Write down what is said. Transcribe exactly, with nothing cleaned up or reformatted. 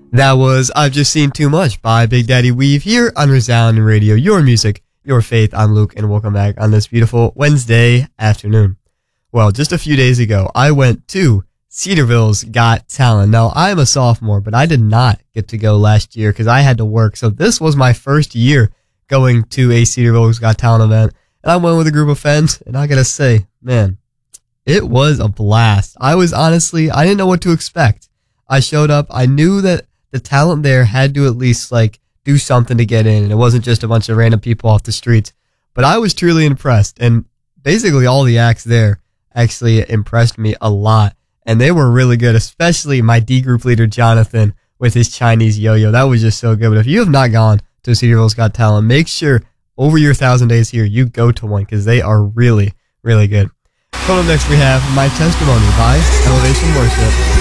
That was I've Just Seen Too Much by Big Daddy Weave here on Resound Radio. Your music, your faith. I'm Luke, and welcome back on this beautiful Wednesday afternoon. Well, just a few days ago, I went to Cedarville's Got Talent. Now, I'm a sophomore, but I did not get to go last year because I had to work. So this was my first year going to a Cedarville's Got Talent event. And I went with a group of friends, and I gotta say, man, it was a blast. I was honestly, I didn't know what to expect. I showed up, I knew that the talent there had to at least like do something to get in, and it wasn't just a bunch of random people off the streets. But I was truly impressed, and basically all the acts there actually impressed me a lot, and they were really good, especially my D group leader Jonathan with his Chinese yo-yo. That was just so good. But if you have not gone to Cedarville's Got Talent, make sure over your thousand days here you go to one because they are really, really good. Coming up next, we have My Testimony by Elevation Worship.